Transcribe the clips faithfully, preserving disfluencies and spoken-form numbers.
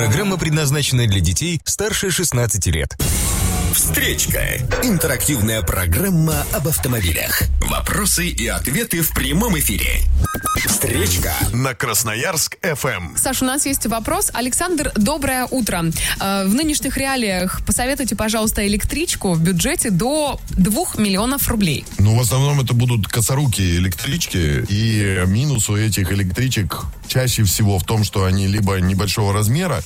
Программа предназначена для детей старше шестнадцати лет. Встречка. Интерактивная программа об автомобилях. Вопросы и ответы в прямом эфире. Встречка на Красноярск эф эм. Саш, у нас есть вопрос. Александр, доброе утро. В нынешних реалиях посоветуйте, пожалуйста, электричку в бюджете до двух миллионов рублей. Ну, в основном это будут косорукие электрички. И минус у этих электричек чаще всего в том, что они либо небольшого размера,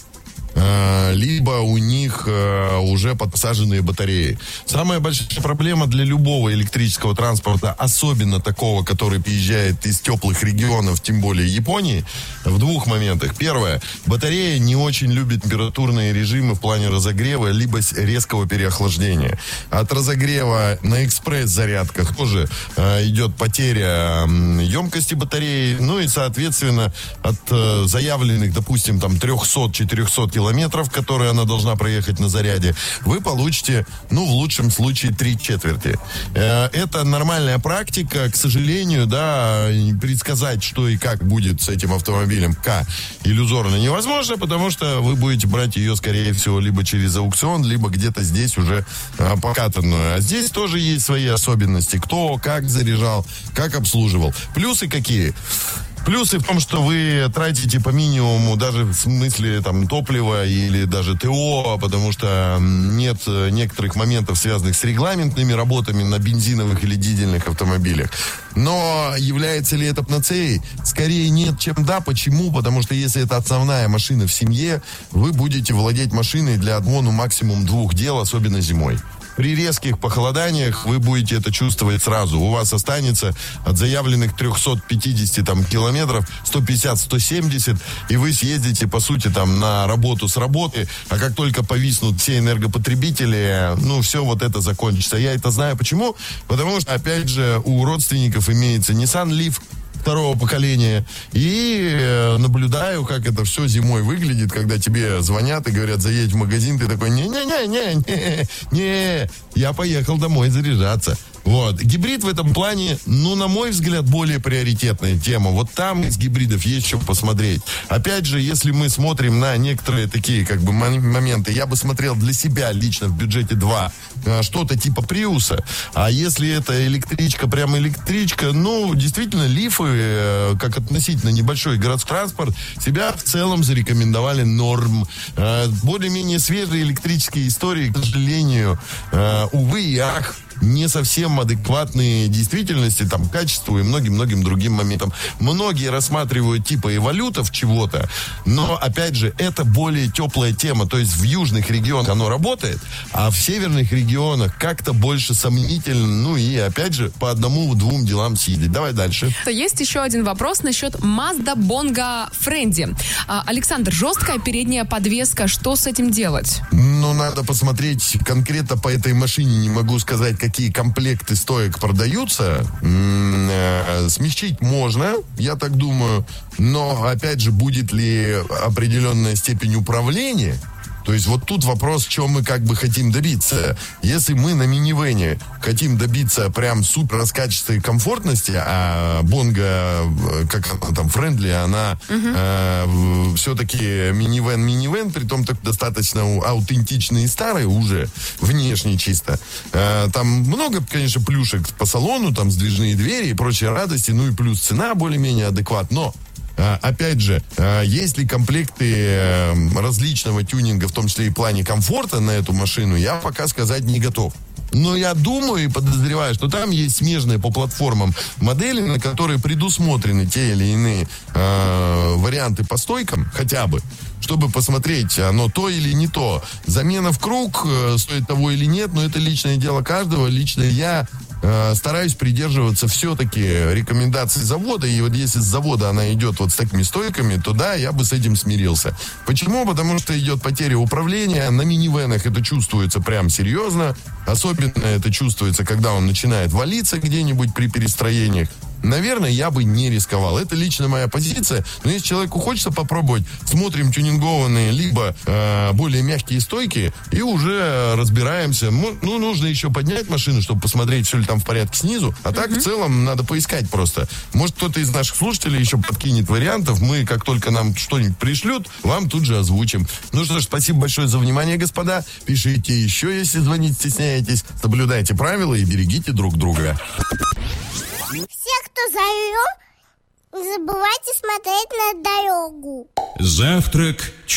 либо у них уже подсаженные батареи. Самая большая проблема для любого электрического транспорта, особенно такого, который приезжает из теплых регионов, тем более Японии, в двух моментах. Первое. Батарея не очень любит температурные режимы в плане разогрева, либо резкого переохлаждения. От разогрева на экспресс-зарядках тоже идет потеря емкости батареи, ну и, соответственно, от заявленных, допустим, там триста-четыреста километров, которые она должна проехать на заряде, вы получите, ну, в лучшем случае, три четверти. Это нормальная практика, к сожалению, да, предсказать, что и как будет с этим автомобилем, К, иллюзорно невозможно, потому что вы будете брать ее, скорее всего, либо через аукцион, либо где-то здесь уже покатанную. А здесь тоже есть свои особенности. Кто, как заряжал, как обслуживал. Плюсы какие? Плюсы в том, что вы тратите по минимуму даже в смысле там топлива или даже ТО, потому что нет некоторых моментов, связанных с регламентными работами на бензиновых или дизельных автомобилях. Но является ли это панацеей? Скорее нет, чем да. Почему? Потому что если это основная машина в семье, вы будете владеть машиной для одного, ну, максимум двух дел, особенно зимой. При резких похолоданиях вы будете это чувствовать сразу. У вас останется от заявленных триста пятьдесят там, километров сто пятьдесят - сто семьдесят, и вы съездите, по сути, там, на работу с работы, а как только повиснут все энергопотребители, ну, все вот это закончится. Я это знаю почему? Потому что, опять же, у родственников имеется Nissan Leaf второго поколения, и э, наблюдаю, как это все зимой выглядит, когда тебе звонят и говорят, заедь в магазин, ты такой, не-не-не-не-не, я поехал домой заряжаться. Вот. Гибрид в этом плане, ну, на мой взгляд, более приоритетная тема. Вот там из гибридов есть что посмотреть. Опять же, если мы смотрим на некоторые такие, как бы, моменты, я бы смотрел для себя лично в бюджете два, что-то типа Приуса. А если это электричка, прямо электричка, ну, действительно, лифы, как относительно небольшой городской транспорт, себя в целом зарекомендовали норм. Более-менее свежие электрические истории, к сожалению, увы и ах, не совсем адекватные действительности, там, качеству и многим-многим другим моментам. Многие рассматривают типа эволютов чего-то, но, опять же, это более теплая тема. То есть в южных регионах оно работает, а в северных регионах как-то больше сомнительно. Ну и, опять же, по одному-двум делам съездить. Давай дальше. Есть еще один вопрос насчет Mazda Bongo Friendly. А, Александр, жесткая передняя подвеска, что с этим делать? Ну, надо посмотреть конкретно по этой машине. Не могу сказать, какие комплекты стоек продаются. М-м, смягчить можно, я так думаю. Но, опять же, будет ли определенная степень управления? То есть вот тут вопрос, чего мы как бы хотим добиться. Если мы на минивэне хотим добиться прям супер раскачества и комфортности, а Bongo, как она там, Friendly, она uh-huh. э, все-таки минивэн-минивэн, притом так достаточно аутентичный и старый уже, внешне чисто. Э, там много, конечно, плюшек по салону, там сдвижные двери и прочие радости, ну и плюс цена более-менее адекватна, но опять же, есть ли комплекты различного тюнинга, в том числе и в плане комфорта на эту машину, я пока сказать не готов. Но я думаю и подозреваю, что там есть смежные по платформам модели, на которые предусмотрены те или иные э, варианты по стойкам, хотя бы, чтобы посмотреть, оно то или не то. Замена в круг, э, стоит того или нет, но это личное дело каждого. Лично я э, стараюсь придерживаться все-таки рекомендаций завода, и вот если с завода она идет вот с такими стойками, то да, я бы с этим смирился. Почему? Потому что идет потеря управления, на минивэнах это чувствуется прям серьезно, особенно это чувствуется, когда он начинает валиться где-нибудь при перестроениях. наверное, я бы не рисковал. Это лично моя позиция. Но если человеку хочется попробовать, смотрим тюнингованные, либо э, более мягкие стойки, и уже разбираемся. Ну, нужно еще поднять машину, чтобы посмотреть, все ли там в порядке снизу. А так, mm-hmm. в целом, надо поискать просто. Может, кто-то из наших слушателей еще подкинет вариантов. Мы, как только нам что-нибудь пришлют, вам тут же озвучим. Ну что ж, спасибо большое за внимание, господа. Пишите еще, если звонить стесняетесь. Соблюдайте правила и берегите друг друга. Все, кто зовет, не забывайте смотреть на дорогу. Завтрак